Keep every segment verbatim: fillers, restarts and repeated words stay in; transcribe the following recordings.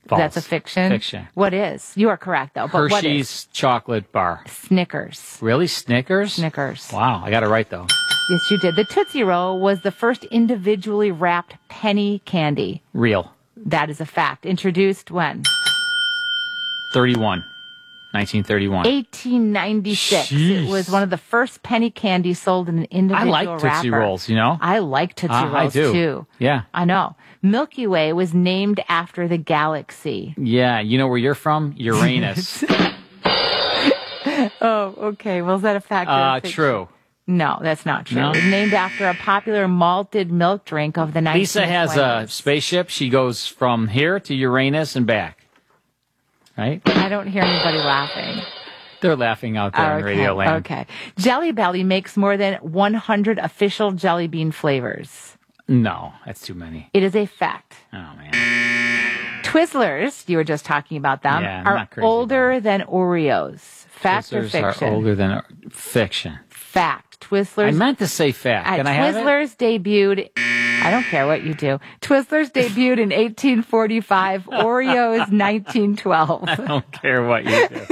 False. That's a fiction? Fiction. What is? You are correct, though. But what Hershey's is? chocolate bar. Snickers. Really? Snickers? Snickers. Wow, I got it right, though. Yes, you did. The Tootsie Roll was the first individually wrapped penny candy. Real. That is a fact. Introduced when? thirty-one. nineteen thirty-one. eighteen ninety-six. Jeez. It was one of the first penny candies sold in an individual I like Tootsie wrapper. Rolls, you know? I like Tootsie Uh, I Rolls, do. too. Yeah. I know. Milky Way was named after the galaxy. Yeah, you know where you're from? Uranus. Oh, okay. Well, is that a fact? or a uh, fiction? true. No, that's not true. No? It was named after a popular malted milk drink of the nineteen twenties. Lisa has a spaceship. She goes from here to Uranus and back. Right? I don't hear anybody laughing. They're laughing out there in Okay, Radio Land. Okay. Jelly Belly makes more than one hundred official jelly bean flavors. No, that's too many. It is a fact. Oh, man. Twizzlers, you were just talking about them, Yeah, I'm are not crazy older than Oreos. Fact or Twizzlers fiction? are older than fiction. Fact. Twizzlers. I meant to say fact. Uh, Can I have it? Twizzlers debuted. I don't care what you do. Twizzlers debuted in eighteen forty-five. Oreos nineteen twelve. I don't care what you do.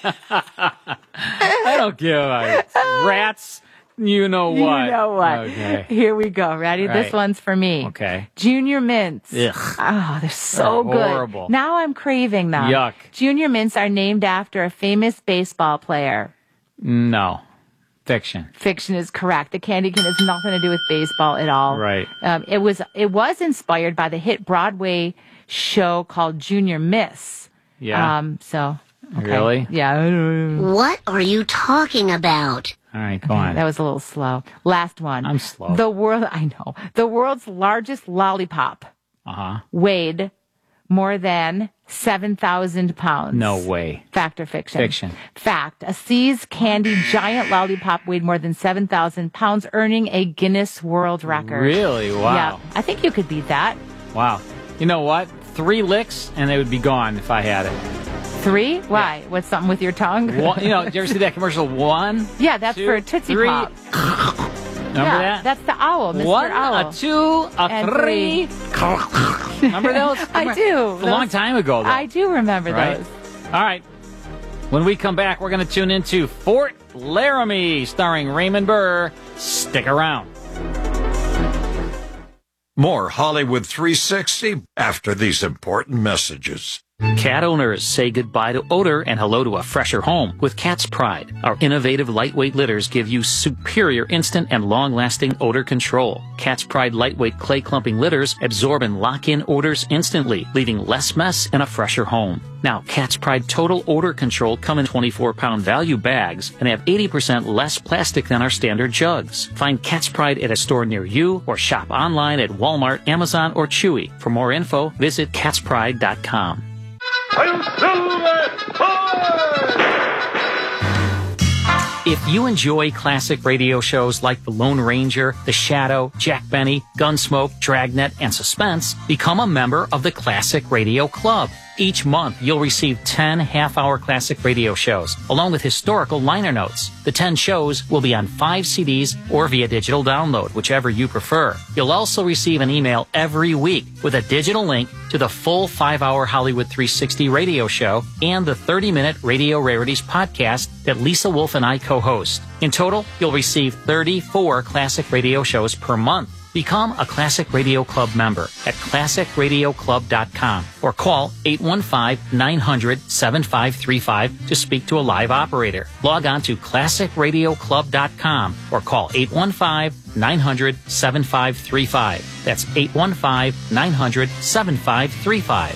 I don't give a rats. You know what? You know what? Okay. Here we go. Ready? Right. This one's for me. Okay. Junior Mints. Ugh. Oh, they're so They're good. horrible. Now I'm craving them. Yuck. Junior Mints are named after a famous baseball player. No. Fiction. Fiction is correct. The candy cane has nothing to do with baseball at all. Right. Um, it was it was inspired by the hit Broadway show called Junior Miss. Yeah. Um. So. Okay. Really? Yeah. What are you talking about? All right, go on. That was a little slow. Last one. I'm slow. The world. I know. The world's largest lollipop Uh-huh. weighed more than seven thousand pounds. No way. Fact or fiction? Fiction. Fact. A See's candy giant lollipop weighed more than seven thousand pounds, earning a Guinness World Record. Really? Wow. Yeah. I think you could beat that. Wow. You know what? Three licks and they would be gone if I had it. Three? Why? What's something with your tongue? One, you know, did you ever see that commercial? One, yeah, that's two, for Tootsie three. Pop. Remember yeah, that? That's the owl, Mister One, Owl. a two, a And three. Remember those? I do. It's a long Those- time ago, though. I do remember Right? those. All right. When we come back, we're going to tune into Fort Laramie, starring Raymond Burr. Stick around. More Hollywood three sixty after these important messages. Cat owners say goodbye to odor and hello to a fresher home with Cat's Pride. Our innovative lightweight litters give you superior instant and long-lasting odor control. Cat's Pride lightweight clay clumping litters absorb and lock in odors instantly, leaving less mess and a fresher home. Now, Cat's Pride Total Odor Control come in twenty-four pound value bags and have eighty percent less plastic than our standard jugs. Find Cat's Pride at a store near you or shop online at Walmart, Amazon, or Chewy. For more info, visit cats pride dot com. If you enjoy classic radio shows like The Lone Ranger, The Shadow, Jack Benny, Gunsmoke, Dragnet, and Suspense, become a member of the Classic Radio Club. Each month, you'll receive ten half-hour classic radio shows, along with historical liner notes. The ten shows will be on five C Ds or via digital download, whichever you prefer. You'll also receive an email every week with a digital link to the full five-hour Hollywood three sixty radio show and the thirty minute Radio Rarities podcast that Lisa Wolf and I co-host. In total, you'll receive thirty-four classic radio shows per month. Become a Classic Radio Club member at classic radio club dot com or call eight one five, nine hundred, seven five three five to speak to a live operator. Log on to classic radio club dot com or call eight one five, nine hundred, seven five three five. That's eight one five, nine hundred, seven five three five.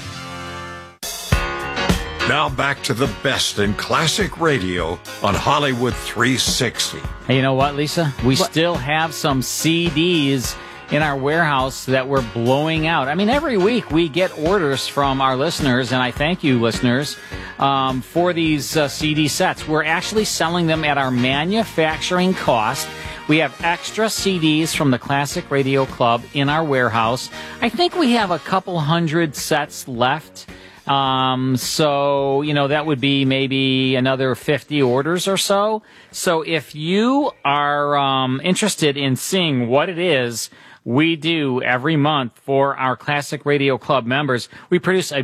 Now back to the best in classic radio on Hollywood three sixty. Hey, you know what, Lisa? We What? still have some C Ds in our warehouse that we're blowing out. I mean, every week we get orders from our listeners, and I thank you, listeners, um, for these uh, C D sets. We're actually selling them at our manufacturing cost. We have extra C Ds from the Classic Radio Club in our warehouse. I think we have a couple hundred sets left. Um, so, you know, that would be maybe another fifty orders or so. So if you are um, interested in seeing what it is we do every month for our Classic Radio Club members, we produce a